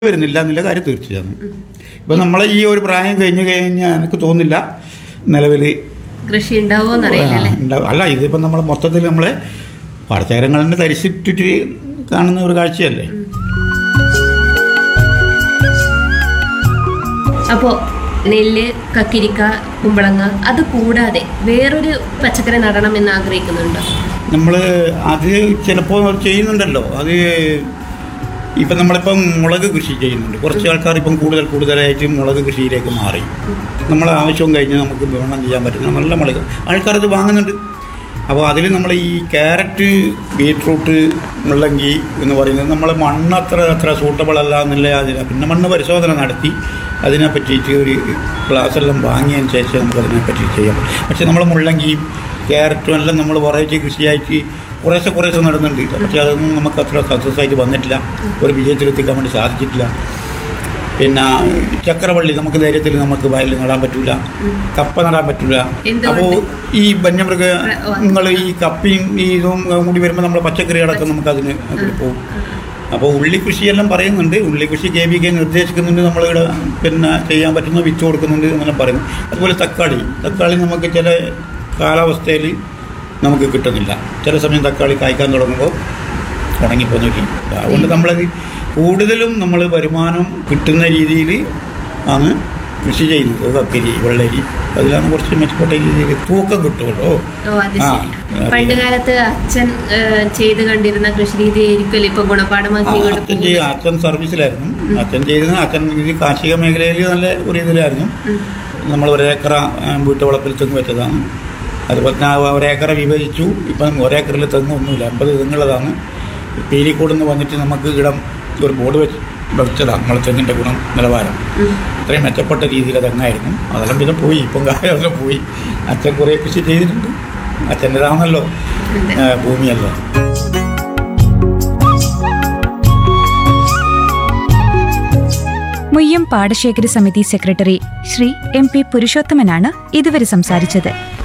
വരുന്നില്ല എന്നുള്ള കാര്യം തീർച്ചയാണ്. ഇപ്പം നമ്മളെ ഈ ഒരു പ്രായം കഴിഞ്ഞ് കഴിഞ്ഞാൽ എനിക്ക് തോന്നുന്നില്ല നിലവിൽ കൃഷി ഉണ്ടാവും. അല്ല, ഇതിപ്പം നമ്മൾ മൊത്തത്തിൽ നമ്മളെ പാടശേഖരങ്ങളെ തരിച്ചിട്ട് കാണുന്ന ഒരു കാഴ്ചയല്ലേ. അപ്പോൾ നെല്ല്, കക്കിരിക്ക, കുമ്പളങ്ങ അത് കൂടാതെ വേറൊരു പച്ചക്കറി നടണം എന്ന് ആഗ്രഹിക്കുന്നുണ്ടോ? നമ്മൾ അത് ചിലപ്പോൾ ചെയ്യുന്നുണ്ടല്ലോ. അത് ഇപ്പം നമ്മളിപ്പം മുളക് കൃഷി ചെയ്യുന്നുണ്ട്. കുറച്ച് ആൾക്കാർ ഇപ്പം കൂടുതലായിട്ട് മുളക് കൃഷിയിലേക്ക് മാറി. നമ്മളെ ആവശ്യവും കഴിഞ്ഞ് നമുക്ക് വിപണനം ചെയ്യാൻ പറ്റുന്ന നല്ല മുളക് ആൾക്കാരത് വാങ്ങുന്നുണ്ട്. അപ്പോൾ അതിൽ നമ്മൾ ഈ ക്യാരറ്റ്, ബീറ്റ്റൂട്ട്, മുള്ളങ്കി എന്ന് പറയുന്നത് നമ്മൾ മണ്ണ് അത്ര സൂട്ടബിൾ അല്ല എന്നുള്ള പിന്നെ മണ്ണ് പരിശോധന നടത്തി അതിനെ പറ്റിയിട്ട് ഒരു ക്ലാസ്സെല്ലാം വാങ്ങിയതിന് ശേഷം നമുക്കതിനെ പറ്റി ചെയ്യാം. പക്ഷേ നമ്മൾ മുള്ളങ്കിയും ക്യാരറ്റും എല്ലാം നമ്മൾ വെറൈറ്റി കൃഷിയായിട്ട് കുറേശ്ശെ നടന്നുണ്ട്. പക്ഷേ അതൊന്നും നമുക്ക് അത്ര സക്സസ് ആയിട്ട് വന്നിട്ടില്ല, ഒരു വിജയത്തിലെത്തിക്കാൻ വേണ്ടി സാധിച്ചിട്ടില്ല. പിന്നെ ചക്രവള്ളി നമുക്ക് ധൈര്യത്തിൽ നമുക്ക് വയലിൽ നടാൻ പറ്റില്ല, കപ്പ നടാൻ പറ്റില്ല. അപ്പോൾ ഈ വന്യമൃഗങ്ങൾ ഈ കപ്പയും ഈ ഇതും കൂടി വരുമ്പോൾ നമ്മൾ പച്ചക്കറികളൊക്കെ നമുക്ക് അതിന് പോകും. അപ്പോൾ ഉള്ളിക്കൃഷിയെല്ലാം പറയുന്നുണ്ട്. ഉള്ളിക്കൃഷി KVK നിർദ്ദേശിക്കുന്നുണ്ട്. നമ്മളിവിടെ പിന്നെ ചെയ്യാൻ പറ്റുന്ന വിത്ത് കൊടുക്കുന്നുണ്ട് എന്നെല്ലാം പറയുന്നു. അതുപോലെ തക്കാളി നമുക്ക് ചില കാലാവസ്ഥയിൽ നമുക്ക് കിട്ടുന്നില്ല. ചില സമയം തക്കാളി കായ്ക്കാൻ തുടങ്ങുമ്പോൾ ഉണങ്ങിപ്പോന്നിട്ട്. അതുകൊണ്ട് നമ്മളത് കൂടുതലും നമ്മൾ വരുമാനം കിട്ടുന്ന രീതിയിൽ ആണ് കൃഷി ചെയ്യുന്നത്. കക്കിരി, വെള്ളരി അതിലാണ് കുറച്ച് മെച്ചപ്പെട്ട രീതിയിൽ തൂക്കം കിട്ടുമല്ലോ. പണ്ട് കാലത്ത് അച്ഛൻ ചെയ്ത് കണ്ടിരുന്ന കൃഷി രീതി ആയിരിക്കും ഇപ്പൊ ഗുണപാഠമാക്കി. അച്ഛൻ സർവീസിലായിരുന്നു. അച്ഛൻ ചെയ്തത് കാർഷിക മേഖലയിൽ നല്ല ഒരു ഇതിലായിരുന്നു. നമ്മൾ ഒരേക്കറ വീട്ടുവളപ്പിൽ തെങ്ങ് വെച്ചതാണ്. അതുപോലെ തന്നെ ഒരേക്കറ വിഭജിച്ചു. ഇപ്പം ഒരേക്കറിൽ തെങ്ങ് ഒന്നുമില്ല, 50 തെങ്ങുള്ളതാണ്. പീലിക്കോടെന്ന് വന്നിട്ട് നമുക്ക് ഇടം ഒരു ബോർഡ് വെച്ചതാണ് നമ്മൾ തെങ്ങിൻ്റെ ഗുണം നിലവാരം. അത്രയും മെച്ചപ്പെട്ട രീതിയിൽ തെങ്ങായിരുന്നു. അതെല്ലാം പിന്നെ പോയി, ഇപ്പം കാലം പോയി. അച്ഛൻ കുറേ കൃഷി ചെയ്തിട്ടുണ്ട്. അച്ഛൻ്റെതാണല്ലോ ഭൂമിയല്ലോ. മുയ്യം പാടശേഖര സമിതി സെക്രട്ടറി ശ്രീ MP പുരുഷോത്തമനാണ് ഇതുവരെ സംസാരിച്ചത്.